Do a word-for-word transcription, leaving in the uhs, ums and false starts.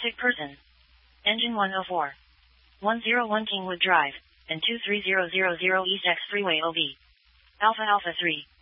Sick person. Engine one oh four. one oh one Kingwood Drive, and two three zero zero zero East X Freeway O B. Alpha Alpha three.